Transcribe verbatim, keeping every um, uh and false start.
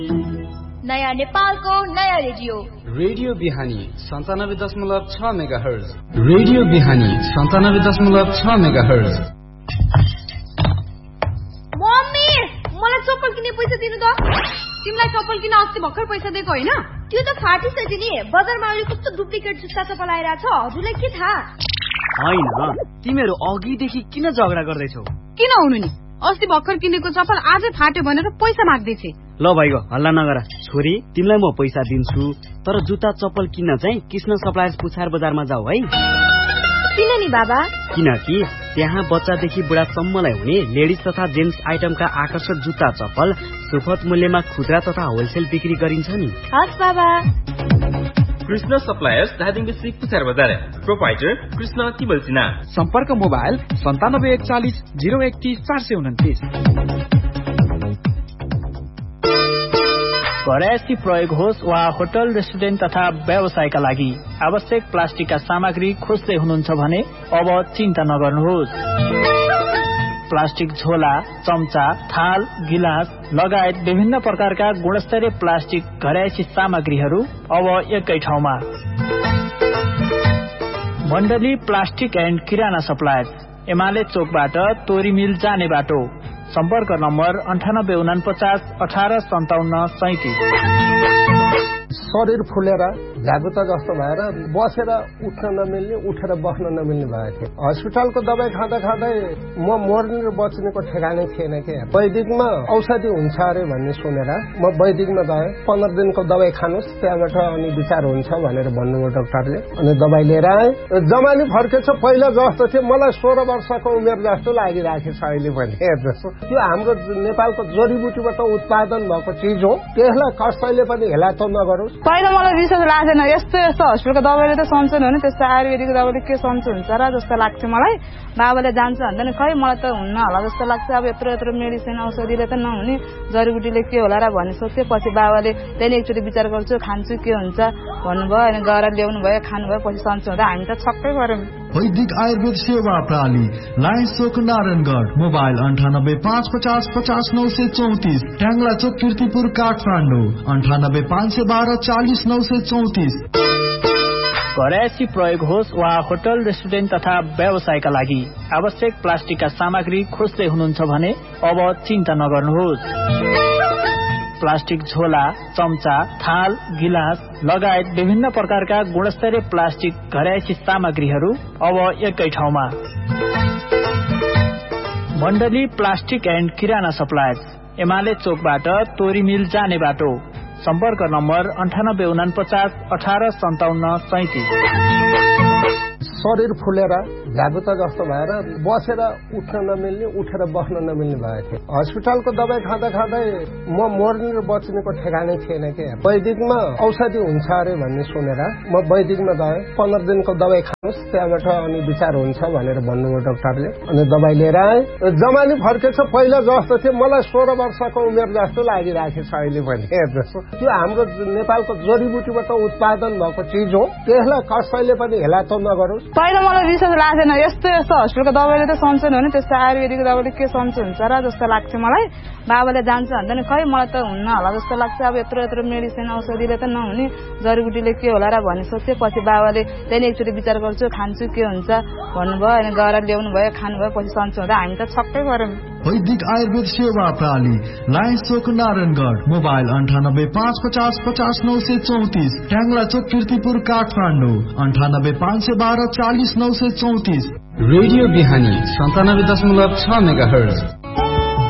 नयाँ नेपालको नयाँ रेडियो रेडियो बिहानी सन्तानब्बे दशमलव छ मेगा हर्ज। रेडियो बिहानी सन्तानब्बे दशमलव छ मेगा हर्ज। मम्मी मलाई चप्पल किन्ने पैसा दिनु त। तिमीलाई चप्पल किन्न अस्ति भर्खर पैसा दिएको होइन? त्यो त फाटिसक्यो नि। बजारमा अहिले कस्तो डुप्लिकेट जुत्ता चप्पल आइरहेछ, हजुरलाई के थाहा? होइन, तिमीहरू अघिदेखि किन झगडा गर्दैछौ? किन हुनु नि, अस्ति भर्खर किनेको चप्पल आजै फाट्यो भनेर पैसा माग्दैछ। ल भाइको हल्ला नगर। छोरी, तिमीलाई म पैसा दिन्छु, तर जुत्ता चप्पल किन्न चाहिँ कृष्ण सप्लायर्स पुछार बजारमा जाऊ है। किन नि बाबा? किनकि त्यहाँ बच्चादेखि बुढासम्मलाई हुने लेडिज तथा जेन्ट्स आइटमका आकर्षक जुत्ता चप्पल सुपथ मूल्यमा खुद्रा तथा होलसेल बिक्री गरिन्छ नि। हस् बाबा। कृष्ण सप्लायर्स धादिङ डिस्ट्रिक्ट पुछार बजार। प्रोपाइटर कृष्ण तिबल सिन्हा। सम्पर्क मोबाइल सन्तानब्बे एकचालिस जिरो एकतिस चार सय उन्तिस। घरयासी प्रयोग होस् वा होटल रेस्टुरेन्ट तथा व्यवसायका लागि आवश्यक प्लास्टिकका सामग्री खोज्दै हुनुहुन्छ भने अब चिन्ता नगर्नुहोस्। प्लास्टिक झोला, चम्चा, थाल, गिलास लगायत विभिन्न प्रकारका गुणस्तरीय प्लास्टिक घरयासी सामग्रीहरू अब एकै ठाउँमा। मण्डली प्लास्टिक एन्ड किराना सप्लायर, एमाले चोकबाट तोरी मिल जाने बाटो। सम्पर्क नम्बर अन्ठानब्बे उनापचास अठार सन्ताउन्न सैतिस। शरीर फुलेर झागुता जस्तो भएर बसेर उठ्न नमिल्ने, उठेर बस्न नमिल्ने भएको थियो। हस्पिटलको दबाई खाँदा खाँदै म मर्ने र बच्नेको ठेगानै थिएन के। वैदिकमा औषधि हुन्छ अरे भन्ने सुनेर म वैदिकमा गएँ। पन्ध्र दिनको दबाई खानुहोस्, त्यहाँबाट अनि विचार हुन्छ भनेर भन्नुभयो डाक्टरले। अनि दबाई लिएर आएँ। जमानी फर्केछ, पहिला जस्तो थियो। मलाई सोह्र वर्षको उमेर जस्तो लागिरहेको छ अहिले पनि। हेर्नुहोस्, त्यो हाम्रो नेपालको जडीबुटीबाट उत्पादन भएको चिज हो, त्यसलाई कसैले पनि हेला त नगरोस्। पहिला मलाई विश्वास लाग्थेन, यस्तो यस्तो हस्पिटलको दबाईले त सन्चो हुने, त्यस्तो आयुर्वेदिक दबाईले के सन्चो हुन्छ र जस्तो लाग्थ्यो मलाई। बाबाले जान्छ भन्दा नि खै मलाई त हुन्न होला जस्तो लाग्छ। अब यत्रो यत्रो मेडिसिन औषधिले त नहुने, जडीबुटीले के होला र भन्ने सोच्थेँ। पछि बाबाले त्यहाँदेखि एकचोटि विचार गर्छु, खान्छु के हुन्छ भन्नुभयो। अनि गएर ल्याउनु भयो, खानुभयो, पछि सन्चो हुँदा हामी त छक्कै गऱ्यौँ। वैदिक आयुर्वेद सेवा प्रणाली, लाइन चोक नारायणगढ। मोबाइल अन्ठानब्बे पाँच पचास पचास नौ सय चौतिस। ट्याङ्ला चोक किर्तिपुर काठमाडौँ अन्ठानब्बे पाँच सय बाह्र चालिस नौ सय चौतिस। घरयासी प्रयोग होस् वा होटल रेस्टुरेन्ट तथा व्यवसायका लागि आवश्यक प्लास्टिकका सामग्री खोज्दै हुनुहुन्छ भने अब चिन्ता नगर्नुहोस्। प्लास्टिक झोला, चम्चा, थाल, गिलास लगायत विभिन्न प्रकारका गुणस्तरीय प्लास्टिक घरयासी सामग्रीहरू अब एकै ठाउँमा। मण्डली प्लास्टिक एन्ड किराना सप्लायर, एमाले चोकबाट तोरी मिल जाने बाटो। सम्पर्क नम्बर अन्ठानब्बे उनापचास अठार सन्ताउन्न सैतिस। शरीर फुलेर झागुता जस्तो भएर बसेर उठ्न नमिल्ने, उठेर बस्न नमिल्ने भएको थियो। हस्पिटलको दबाई खाँदा खाँदै म मर्ने र बच्नेको ठेगानै थिएन के। वैदिकमा औषधि हुन्छ अरे भन्ने सुनेर म वैदिकमा गएँ। पन्ध्र दिनको दबाई खानुहोस्, त्यहाँबाट अनि विचार हुन्छ भनेर भन्नुभयो डाक्टरले। अनि दबाई लिएर आएँ। जमानी फर्केछ, पहिला जस्तो थियो। मलाई सोह्र वर्षको उमेर जस्तो लागिरहेको छ अहिले पनि। हेर्नुहोस्, त्यो हाम्रो नेपालको जडीबुटीबाट उत्पादन भएको चिज हो, त्यसलाई कसैले पनि हेला त नगरोस्। पहिला मलाई विश्वास लाग्थेन, यस्तो यस्तो हस्पिटलको दबाईले त सन्चो हुने, त्यस्तो आयुर्वेदिक दबाईले के सन्चो हुन्छ र जस्तो लाग्थ्यो मलाई। बाबाले जान्छ भन्दा नि खै मलाई त हुन्न होला जस्तो लाग्छ। अब यत्रो यत्रो मेडिसिन औषधिले त नहुने, जडीबुटीले के होला र भन्ने सोच्थेँ। पछि बाबाले त्यहाँदेखि एकचोटि विचार गर्छु, खान्छु के हुन्छ भन्नुभयो। अनि गएर ल्याउनु भयो, खानुभयो, पछि सन्चो हुँदा हामी त छक्कै गऱ्यौँ। वैदिक आयुर्वेद सेवा प्रणाली, लाइन चोक नारायणगढ। मोबाइल अन्ठानब्बे पाँच पचास पचास नौ सय चौतिस। ट्याङ्ला चोक किर्तिपुर काठमाडौँ अन्ठानब्बे पाँच सय बाह्र चालिस नौ सय चौतिस। रेडियो बिहानी सन्तानब्बे दशमलव छ मेगा हर्ज।